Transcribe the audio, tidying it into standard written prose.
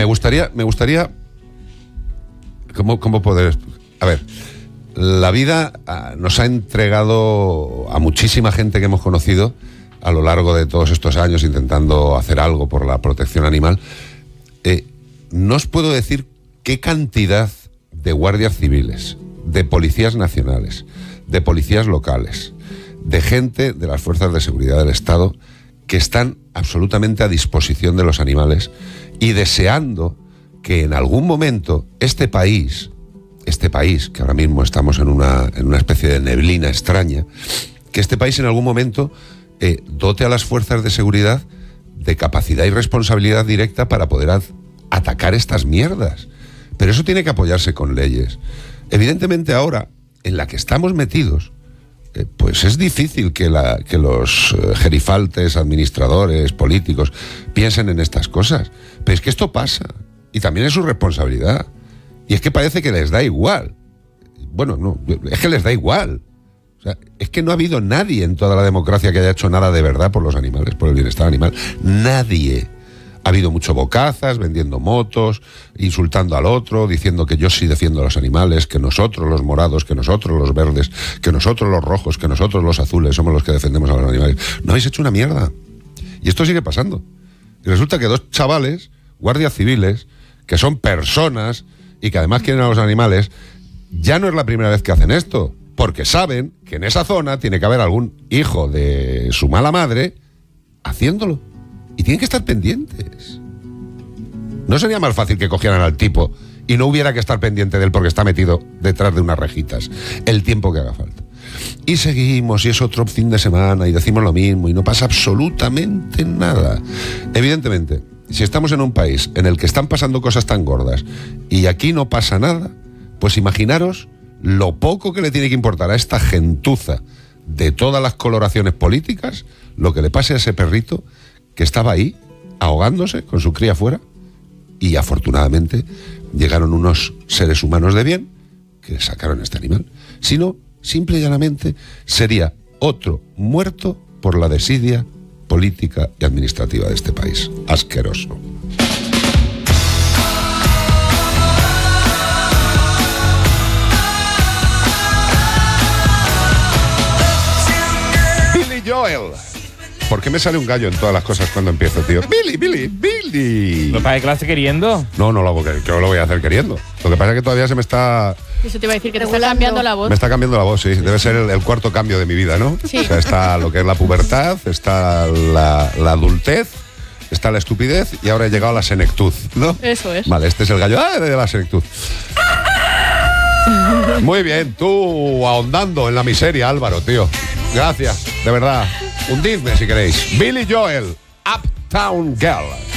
Me gustaría ¿cómo poder? A ver, la vida nos ha entregado a muchísima gente que hemos conocido a lo largo de todos estos años intentando hacer algo por la protección animal. No os puedo decir qué cantidad de guardias civiles, de policías nacionales, de policías locales, de gente de las fuerzas de seguridad del Estado que están absolutamente a disposición de los animales y deseando que en algún momento este país, que ahora mismo estamos en una especie de neblina extraña, que este país en algún momento dote a las fuerzas de seguridad de capacidad y responsabilidad directa para poder atacar estas mierdas. Pero eso tiene que apoyarse con leyes. Evidentemente ahora, en la que estamos metidos, pues es difícil que los gerifaltes, administradores, políticos piensen en estas cosas. Pero es que esto pasa. Y también es su responsabilidad. Y es que parece que les da igual. Bueno, no, es que les da igual. O sea, es que no ha habido nadie en toda la democracia que haya hecho nada de verdad por los animales, por el bienestar animal. Nadie. Ha habido mucho bocazas, vendiendo motos, insultando al otro, diciendo que yo sí defiendo a los animales, que nosotros los morados, que nosotros los verdes, que nosotros los rojos, que nosotros los azules somos los que defendemos a los animales. No habéis hecho una mierda. Y esto sigue pasando. Y resulta que dos chavales, guardias civiles, que son personas y que además quieren a los animales, ya no es la primera vez que hacen esto, porque saben que en esa zona tiene que haber algún hijo de su mala madre haciéndolo. Y tienen que estar pendientes. ¿No sería más fácil que cogieran al tipo y no hubiera que estar pendiente de él porque está metido detrás de unas rejitas el tiempo que haga falta? Y seguimos, y es otro fin de semana, y decimos lo mismo, y no pasa absolutamente nada. Evidentemente, si estamos en un país en el que están pasando cosas tan gordas y aquí no pasa nada, pues imaginaros lo poco que le tiene que importar a esta gentuza de todas las coloraciones políticas lo que le pase a ese perrito que estaba ahí, ahogándose con su cría fuera, y afortunadamente llegaron unos seres humanos de bien que sacaron este animal. Si no, simple y llanamente sería otro muerto por la desidia política y administrativa de este país. Asqueroso. Billy Joel. ¿Por qué me sale un gallo en todas las cosas cuando empiezo, tío? Billy. ¿No para qué clase queriendo? No lo hago, yo lo voy a hacer queriendo. Lo que pasa es que todavía se me está... Eso te iba a decir, que te está cambiando la voz. Me está cambiando la voz, sí. Debe ser el cuarto cambio de mi vida, ¿no? Sí. O sea, está lo que es la pubertad, está la adultez, está la estupidez y ahora he llegado a la senectud, ¿no? Eso es. Vale, este es el gallo de la senectud. Muy bien, tú ahondando en la miseria, Álvaro, tío. Gracias, de verdad. Hundidme si queréis. Billy Joel, Uptown Girl.